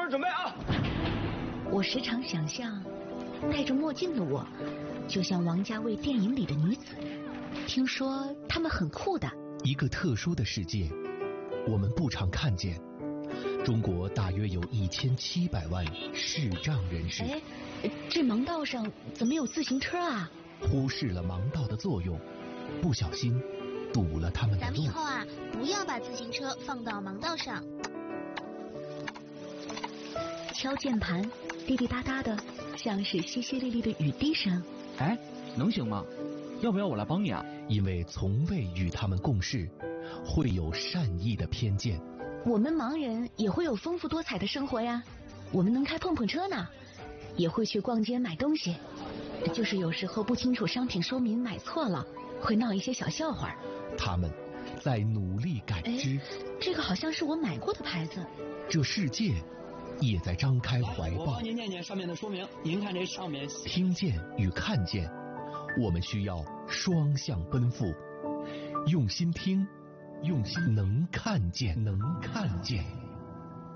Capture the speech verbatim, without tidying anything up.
儿准备啊！ 我时常想象，戴着墨镜的我，就像王家卫电影里的女子。听说她们很酷的。 一个特殊的世界，我们不常看见。中国大约有一千七百万视障人士。 哎，这盲道上怎么有自行车啊？ 忽视了盲道的作用，不小心堵了他们的路。 咱们以后啊，不要把自行车放到盲道上。 敲键盘，滴滴答答的，像是淅淅沥沥的雨滴声。 哎，能行吗？要不要我来帮你啊？ 因为从未与他们共事，会有善意的偏见。 我们盲人也会有丰富多彩的生活呀，我们能开碰碰车呢，也会去逛街买东西，就是有时候不清楚商品说明买错了，会闹一些小笑话。 他们在努力感知。 这个好像是我买过的牌子。 这世界也在张开怀抱。 我帮您念念上面的说明。您看这上面。 听见与看见，我们需要双向奔赴。用心听，用心能看见，能看见。